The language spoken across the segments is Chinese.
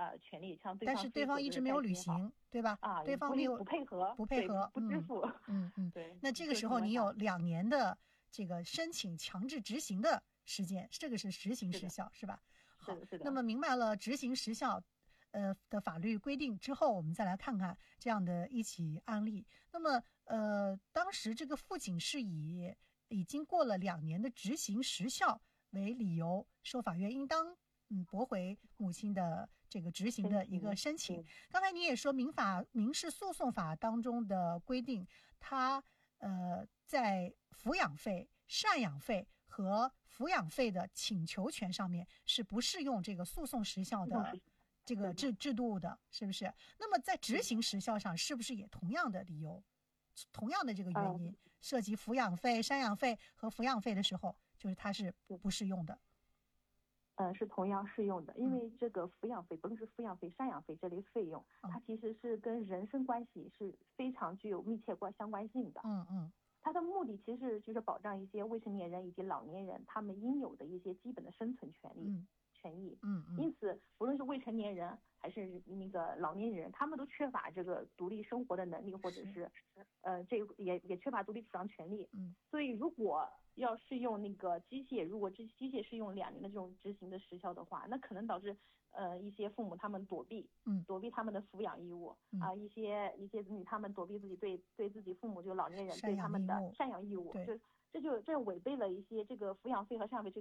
权利，像对但是对方一直没有履行，对吧？对方没有不配合， 不配合， 不支付。 对。那这个时候你有2年的这个申请强制执行的时间，这个是执行时效，是吧？好，那么明白了执行时效的法律规定之后，我们再来看看这样的一起案例。那么当时这个父亲是以已经过了2年的执行时效为理由，受法院应当驳回母亲的这个执行的一个申请。刚才你也说民事诉讼法当中的规定，它在抚养费、赡养费和抚养费的请求权上面是不适用这个诉讼时效的这个制度的，是不是？那么在执行时效上是不是也同样的理由，同样的这个原因，涉及抚养费、赡养费和抚养费的时候，就是它是不适用的？ 是同样适用的，因为这个抚养费，不论是抚养费、赡养费这类费用，它其实是跟人身关系是非常具有密切相关性的。它的目的其实就是保障一些未成年人以及老年人他们应有的一些基本的生存权益。因此不论是未成年人还是那个老年人，他们都缺乏这个独立生活的能力，或者是也缺乏独立主张权利。所以如果要适用那个机械，如果这机械适用2年的这种执行的时效的话，那可能导致一些父母他们躲避他们的抚养义务一些子女他们躲避自己对自己父母就老年人对他们的赡养义务，这违背了一些这个抚养费和赡养费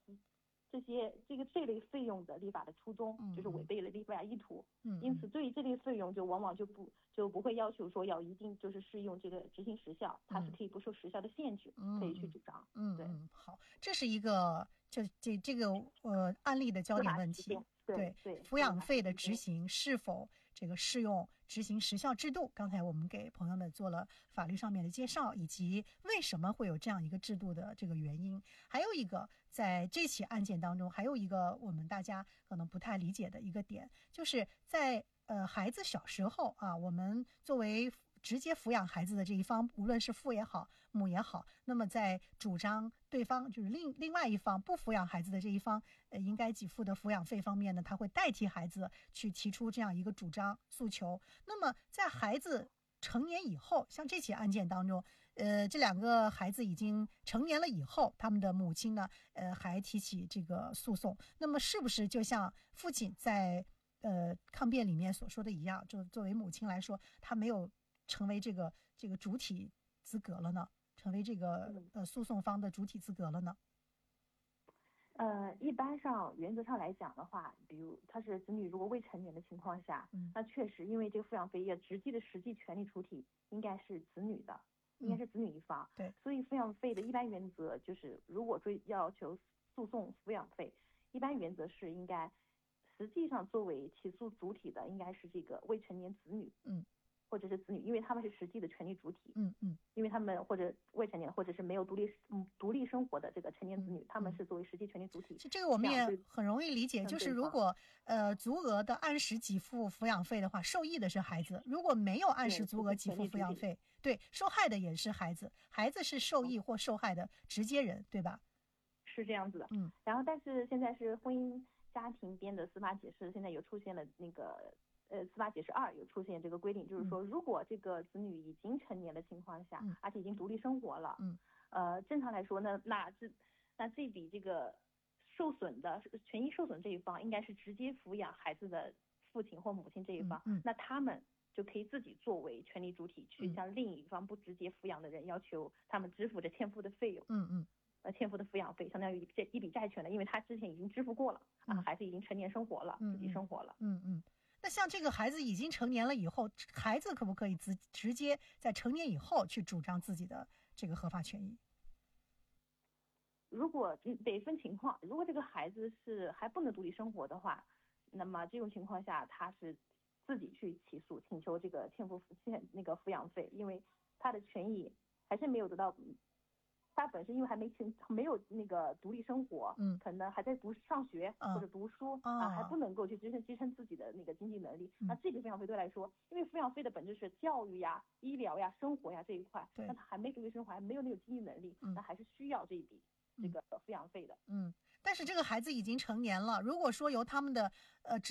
这类费用的立法的初衷，就是违背了立法意图。因此对于这类费用就往往就不会要求说要一定就是适用这个执行时效，它是可以不受时效的限制，可以去主张。对， 好，这是一个这个案例的焦点问题。对抚养费的执行是否这个适用执行时效制度，刚才我们给朋友们做了法律上面的介绍，以及为什么会有这样一个制度的这个原因。还有一个在这起案件当中，还有一个我们大家可能不太理解的一个点，就是在孩子小时候啊，我们作为直接抚养孩子的这一方，无论是父也好母也好，那么在主张对方就是另外一方不抚养孩子的这一方应该给付的抚养费方面呢，他会代替孩子去提出这样一个主张诉求。那么在孩子成年以后，像这起案件当中这2个孩子已经成年了以后，他们的母亲呢还提起这个诉讼，那么是不是就像父亲在抗辩里面所说的一样，就作为母亲来说，他没有成为这个主体资格了呢？成为这个诉讼方的主体资格了呢？ 一般上原则上来讲的话，比如他是子女如果未成年的情况下，那确实因为这个抚养费也实际权利主体应该是子女的，应该是子女一方。 对， 所以抚养费的一般原则就是，如果要求诉讼抚养费，一般原则是应该实际上作为起诉主体的应该是这个未成年子女。或者是子女，因为他们是实际的权利主体。因为他们或者未成年或者是没有独立生活的这个成年子女，他们是作为实际权利主体。 这个我们也很容易理解，就是如果足额的按时给付抚养费的话，受益的是孩子；如果没有按时足额给付抚养费，对，受害的也是孩子，孩子是受益或受害的直接人，对吧？ 是这样子的。然后但是现在是婚姻家庭编的司法解释，现在有出现了那个司法解释2有出现这个规定，就是说如果这个子女已经成年的情况下，而且已经独立生活了，正常来说呢，那这笔这个受损的权益受损这一方应该是直接抚养孩子的父亲或母亲这一方，那他们就可以自己作为权利主体去向另一方不直接抚养的人要求他们支付这欠付的费用。欠付的抚养费相当于一笔债权了，因为他之前已经支付过了孩子已经成年生活了，自己生活了。 那像这个孩子已经成年了以后，孩子可不可以直接在成年以后去主张自己的这个合法权益？ 如果得分情况，如果这个孩子是还不能独立生活的话，那么这种情况下他是自己去起诉请求这个那个抚养费，因为他的权益还是没有得到。他本身因为还没有那个独立生活，可能还在上学或者读书还不能够去支撑自己的那个经济能力。那这个抚养费对来说，因为抚养费的本质是教育呀、医疗呀、生活呀这一块，那他还没独立生活，还没有那个经济能力，那还是需要这一笔这个抚养费的。 但是这个孩子已经成年了，如果说由他们的